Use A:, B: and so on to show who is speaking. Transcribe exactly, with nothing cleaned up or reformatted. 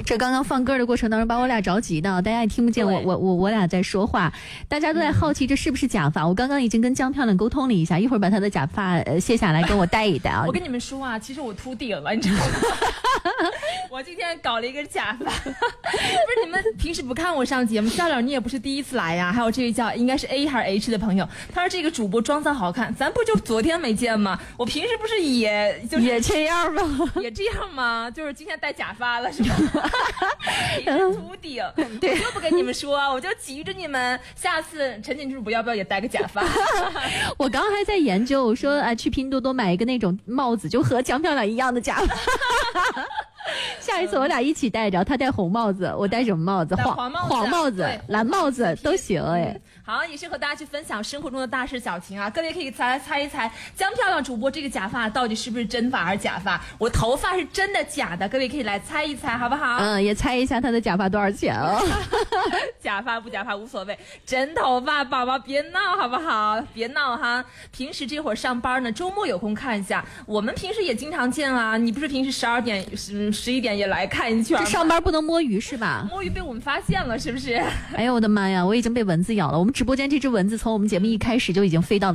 A: 这刚刚放歌的过程当中，把我俩着急的，大家也听不见我我我我俩在说话，大家都在好奇这是不是假发。嗯、我刚刚已经跟江漂亮沟通了一下，一会儿把她的假发呃卸下来跟我戴一戴啊。
B: 我跟你们说啊，其实我秃顶了，你知道吗？我今天搞了一个假发，不是你们平时不看我上节目，夏了你也不是第一次来呀。还有这位叫应该是 A 还是 H 的朋友，他说这个主播妆造好看，咱不就昨天没见吗？我平时不是也就是
A: 也这样吗？
B: 也这样吗？就是今天戴假发了是吧？也是秃顶，
A: 对，
B: 我就不跟你们说，我就急着你们，下次陈锦主播要不要也戴个假发？
A: 我刚还在研究，我说啊，去拼多多买一个那种帽子，就和江漂亮一样的假发。下一次我俩一起戴着，他戴红帽子，我戴什么帽子？黄
B: 黄帽子、
A: 黄帽子、蓝帽子都行哎、嗯。
B: 好，也是和大家去分享生活中的大事小情啊！各位可以猜猜一猜，江漂亮主播这个假发到底是不是真发还是假发？我头发是真的假的，各位可以来猜一猜，好不好？
A: 嗯，也猜一下他的假发多少钱哦。
B: 假发不假发无所谓，真头发宝宝别闹好不好？别闹哈！平时这会儿上班呢，周末有空看一下。我们平时也经常见啊，你不是平时十二点、十十一点也来看一圈吗？
A: 这上班不能摸鱼是吧？
B: 摸鱼被我们发现了，是不是？
A: 哎呦我的妈呀，我已经被蚊子咬了。我们直播间这只蚊子从我们节目一开始就已经飞到了